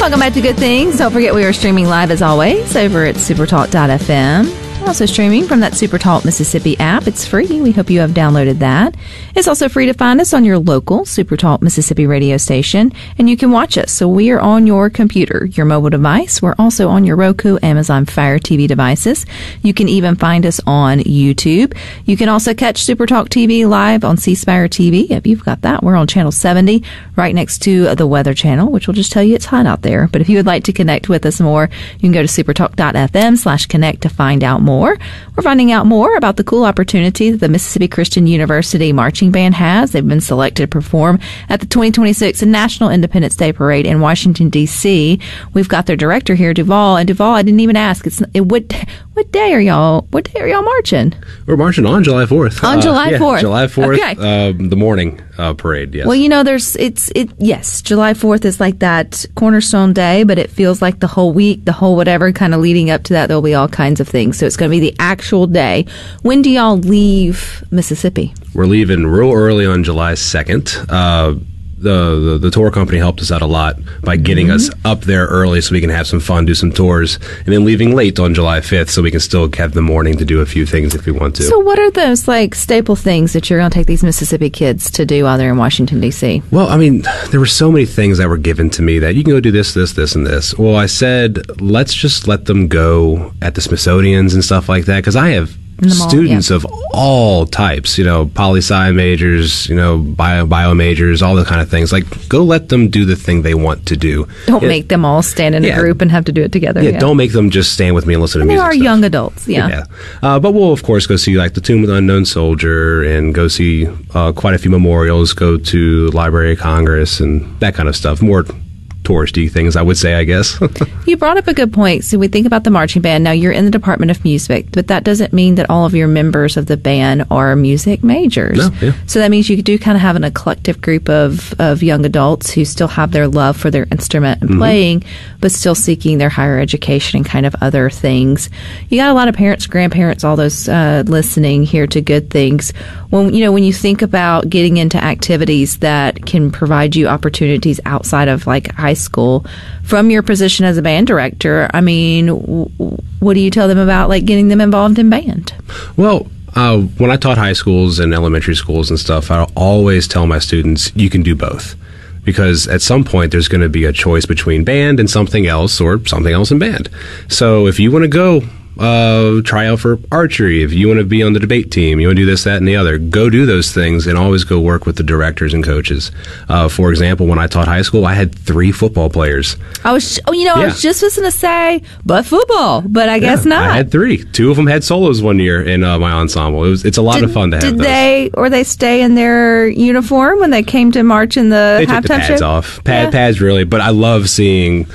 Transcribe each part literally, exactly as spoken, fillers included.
Welcome back to Good Things. Don't forget we are streaming live as always over at supertalk dot f m. Also streaming from that SuperTalk Mississippi app. It's free. We hope you have downloaded that. It's also free to find us on your local SuperTalk Mississippi radio station, and you can watch us. So we are on your computer, your mobile device. We're also on your Roku, Amazon Fire T V devices. You can even find us on YouTube. You can also catch SuperTalk T V live on C Spire T V. If you've got that, we're on channel seventy, right next to the Weather Channel, which will just tell you it's hot out there. But if you would like to connect with us more, you can go to supertalk dot f m slash connect to find out more. We're finding out more about the cool opportunity that the Mississippi Christian University Marching Band has. They've been selected to perform at the twenty twenty-six National Independence Day Parade in Washington, D C We've got their director here, Duval. And Duval, I didn't even ask. It's it, what what day are y'all? What day are y'all marching? We're marching on July fourth. On uh, July fourth. Yeah, July fourth. Okay. Uh, the morning uh, parade. Yes. Well, you know, there's it's it. Yes, July fourth is like that cornerstone day, but it feels like the whole week, the whole whatever, kind of leading up to that. There'll be all kinds of things. So it's going to be the actual day. When do y'all leave Mississippi? We're leaving real early on July second. Uh, the, the the tour company helped us out a lot by getting mm-hmm. us up there early so we can have some fun, do some tours, and then leaving late on July fifth so we can still have the morning to do a few things if we want to. So what are those like staple things that you're going to take these Mississippi kids to do while they're in Washington, D C? Well, I mean, there were so many things that were given to me that you can go do this, this, this, and this. Well, I said, let's just let them go at the Smithsonian's and stuff like that, because I have students yeah. of all types, you know, poli-sci majors, you know, bio, bio majors, all the kind of things. Like, go let them do the thing they want to do. Don't yeah. make them all stand in yeah. a group and have to do it together. Yeah, yeah. don't make them just stand with me and listen and to music. They are stuff. young adults, yeah. yeah. Uh, but we'll, of course, go see, like, the Tomb of the Unknown Soldier and go see uh, quite a few memorials, go to Library of Congress and that kind of stuff. More touristy things, I would say, I guess. You brought up a good point. So we think about the marching band. Now, you're in the Department of Music, but that doesn't mean that all of your members of the band are music majors. No, yeah. So that means you do kind of have an eclectic group of, of young adults who still have their love for their instrument and mm-hmm. playing, but still seeking their higher education and kind of other things. You got a lot of parents, grandparents, all those uh, listening here to Good Things. When, you know, when you think about getting into activities that can provide you opportunities outside of like high school, from your position as a band director, I mean, w- what do you tell them about like getting them involved in band? Well, uh, when I taught high schools and elementary schools and stuff, I always tell my students you can do both. Because at some point there's going to be a choice between band and something else, or something else in band. So if you want to go uh, try out for archery, if you want to be on the debate team, you want to do this, that, and the other, go do those things and always go work with the directors and coaches. Uh, for example, when I taught high school, I had three football players. I was, oh, you know, yeah. I was just going to say, but football, but I guess yeah, not. I had three. Two of them had solos one year in uh, my ensemble. It was, it's a lot did, of fun to have did those. they, or they stay in their uniform when they came to march in the they halftime show? They took the pads show? off. Pad, yeah. Pads, really. But I love seeing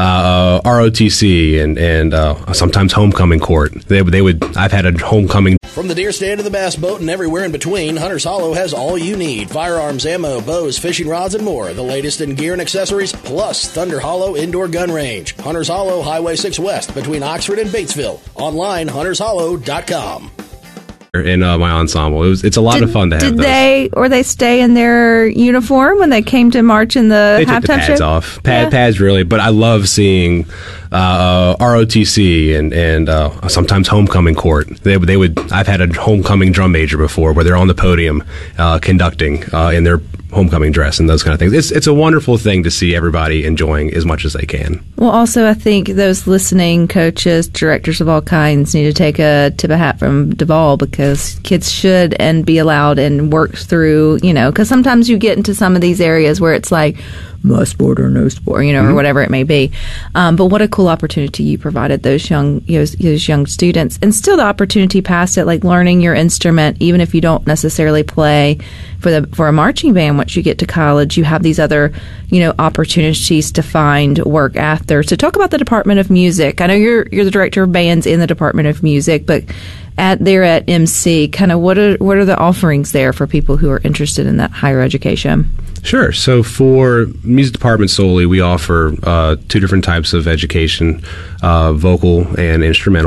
uh, R O T C and, and uh, sometimes homecoming court. They, they would. I've had a homecoming. From the deer stand to the bass boat and everywhere in between, Hunter's Hollow has all you need. Firearms, ammo, bows, fishing rods, and more. The latest in gear and accessories, plus Thunder Hollow Indoor Gun Range. Hunter's Hollow, Highway six West, between Oxford and Batesville. Online, hunters hollow dot com. In uh, my ensemble. It was, it's a lot did, of fun to have did those. they, or they stay in their uniform when they came to march in the they halftime took the pads show? off. Pad, yeah. Pads, really. But I love seeing uh, R O T C and, and uh, sometimes homecoming court. They, they would. I've had a homecoming drum major before where they're on the podium uh, conducting uh, in their homecoming dress and those kind of things. It's it's a wonderful thing to see everybody enjoying as much as they can. Well, also, I think those listening coaches, directors of all kinds, need to take a tip of hat from Duval, because kids should and be allowed and work through, you know, because sometimes you get into some of these areas where it's like, my sport or no sport, you know, mm-hmm. or whatever it may be. Um, but what a cool opportunity you provided those young those, those young students, and still the opportunity past it, like learning your instrument, even if you don't necessarily play for the for a marching band. Once you get to college, you have these other, you know, opportunities to find work after. So talk about the Department of Music. I know you're you're the director of bands in the Department of Music, but at there at M C, kind of what are what are the offerings there for people who are interested in that higher education? Sure. So for music department solely, we offer uh, two different types of education, uh, vocal and instrumental.